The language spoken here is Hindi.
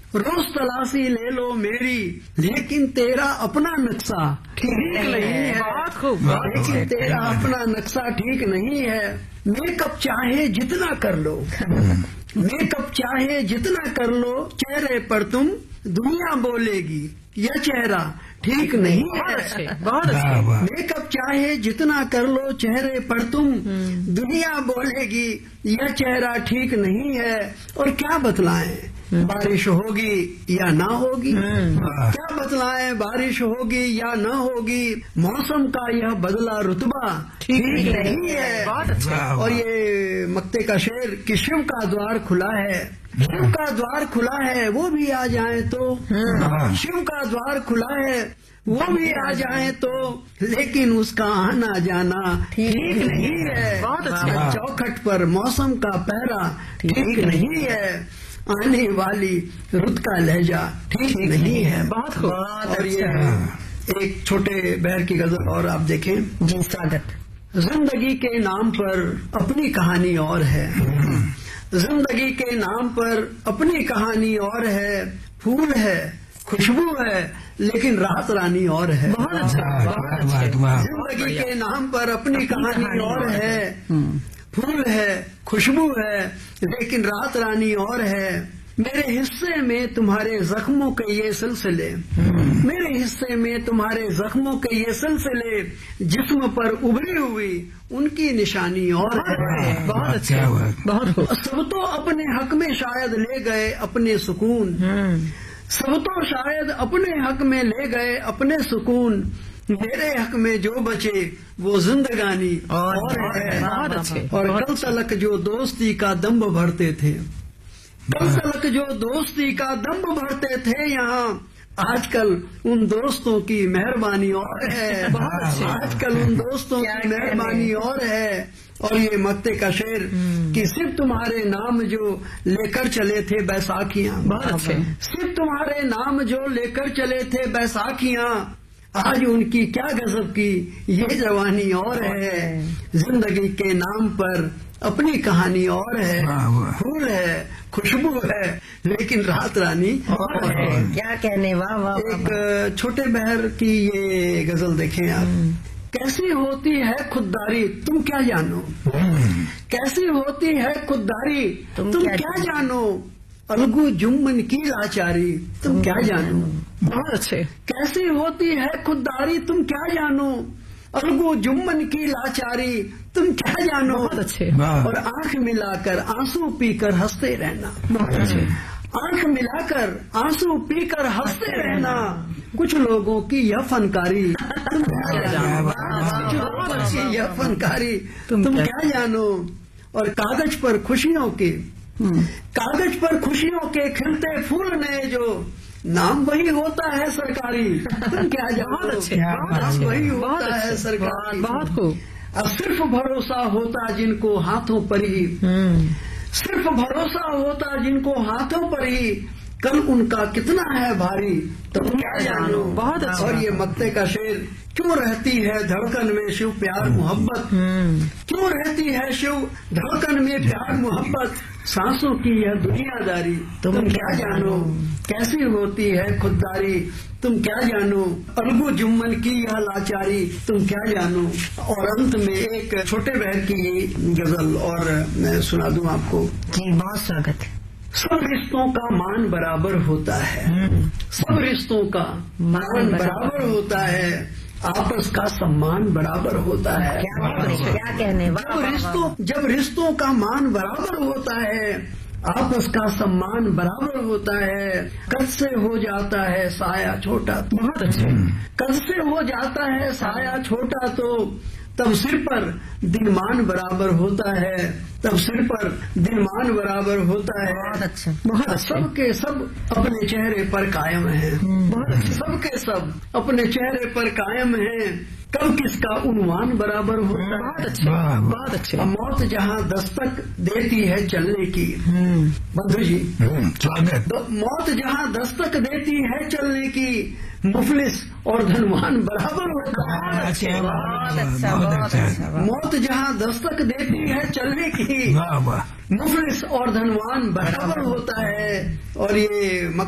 रोज तलाशी ले लो मेरी, लेकिन तेरा अपना नक्शा ठीक नहीं है। बहुत खूब। लेकिन तेरा अपना नक्शा ठीक नहीं है। मेकअप चाहे जितना कर लो, मेकअप चाहे जितना कर लो, चेहरे पर तुम दुनिया बोलेगी यह चेहरा ठीक नहीं है। बहुत अच्छे। मेकअप चाहे जितना कर लो, चेहरे पर तुम दुनिया बोलेगी यह चेहरा ठीक नहीं है। और क्या बतलाएं, बारिश होगी या ना होगी, क्या बतलाएं, बारिश होगी या ना होगी, मौसम का यह बदला रुतबा ठीक नहीं है। बहुत अच्छा। और ये मक्ते का शेर कि शिव का द्वार खुला है, शिव का द्वार खुला है, वो भी आ जाए तो, शिव का द्वार खुला है वो भी आ जाए तो, लेकिन उसका आना जाना ठीक नहीं है। बहुत अच्छा। चौखट पर मौसम का पहरा ठीक नहीं है, आने वाली रुत का लहजा ठीक नहीं है। बहुत खूब। और ये एक छोटे बहर की गजल और आप देखें। जी स्वागत। जिंदगी के नाम पर अपनी कहानी और है, जिंदगी के नाम पर अपनी कहानी और है, फूल है खुशबू है लेकिन राहत रानी और है। बहुत अच्छा। जिंदगी के नाम पर अपनी कहानी और है, फूल है खुशबू है लेकिन राहत रानी और है। मेरे हिस्से में तुम्हारे जख्मों के ये सिलसिले, मेरे हिस्से में तुम्हारे जख्मों के ये सिलसिले, जिस्म पर उभरी हुई उनकी निशानी और है। बहुत अच्छा। बहुत सब तो अपने हक में शायद ले गए अपने सुकून, सब तो शायद अपने हक में ले गए अपने सुकून, मेरे हक में जो बचे वो जिंदगानी और है। बहुत अच्छे। और कल तलक जो दोस्ती का दम्ब भरते थे, कल तलक जो दोस्ती का दम्ब भरते थे यहाँ, आजकल उन दोस्तों की मेहरबानी और है। आजकल उन दोस्तों की मेहरबानी और है। और ये मक्ते का शेर कि सिर्फ तुम्हारे नाम जो लेकर चले थे बैसाखियां, सिर्फ तुम्हारे नाम जो लेकर चले थे बैसाखियां, आज उनकी क्या गजब की ये जवानी और है। जिंदगी के नाम पर अपनी कहानी और है, फूल है खुशबू है लेकिन राहत रानी और है। क्या कहने, वाह वाह। एक छोटे बहर की ये गजल देखें आप। कैसी होती है खुददारी तुम क्या जानो, कैसी होती है खुददारी तुम क्या जानो, अलगू जुम्मन की लाचारी तुम क्या जानो। बहुत अच्छे। कैसी होती है खुददारी तुम क्या जानो, अलगू जुम्मन की लाचारी तुम क्या जानो। बहुत अच्छे। और आंख मिलाकर आंसू पीकर हंसते रहना। बहुत अच्छे। आंख मिलाकर आंसू पीकर हंसते रहना, कुछ लोगों की यह फनकारी तुम क्या जानो, कुछ लोगों की यह फनकारी तुम क्या जानो। और कागज पर खुशियों के, कागज पर खुशियों के खिलते फूल ने जो, नाम वही होता है सरकारी तुम क्या जानो। नाम वही होता है सरकारी। बहुत खूब। अब सिर्फ भरोसा होता जिनको हाथों पर ही, सिर्फ भरोसा होता जिनको हाथों पर ही, कल उनका कितना है भारी तुम क्या जानो। बहुत अच्छा। और ये मक्ते का शेर, क्यों रहती है धड़कन में शिव प्यार मोहब्बत, क्यों रहती है शिव धड़कन में प्यार मोहब्बत, सांसों की यह दुनियादारी तुम क्या जानो। कैसी होती है खुददारी तुम क्या जानो, अलगू जुम्मन की यह लाचारी तुम क्या जानो। और अंत में एक छोटे बहर की गजल और मैं सुना दूं आपको। जी बहुत स्वागत। सब रिश्तों का मान बराबर होता है, सब रिश्तों का मान बराबर होता है, आपस का सम्मान बराबर होता है। क्या कहने, जब रिश्तों का मान बराबर होता है, आपस का सम्मान बराबर होता है, कद से हो जाता है साया छोटा। बहुत अच्छे। कद से हो जाता है साया छोटा तो, तब सिर पर दिनमान बराबर होता है, तब सिर पर दिनमान बराबर होता है। बहुत अच्छा। बहुत सबके सब अपने चेहरे पर कायम हैं। बहुत अच्छे। सबके सब अपने चेहरे पर कायम हैं, कब किसका उन्वान बराबर होता है। बहुत अच्छे। बहुत अच्छे। मौत जहाँ दस्तक देती है चलने की, बंधु जी मौत जहाँ दस्तक देती है चलने की, मुफलिस और धनवान बराबर होता है। मौत जहाँ दस्तक देती है चलने की, मुफलिस और धनवान बराबर होता है। और ये